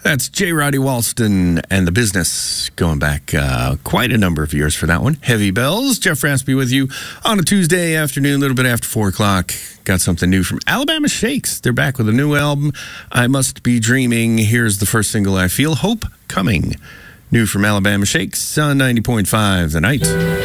That's J. Roddy Walston and The Business, going back quite a number of years for that one. Heavy Bells. Jeff Raspy with you on a Tuesday afternoon, a little bit after 4 o'clock. Got something new from Alabama Shakes. They're back with a new album, I Must Be Dreaming. Here's the first single, I Feel Hope Coming. New from Alabama Shakes on 90.5 The Night.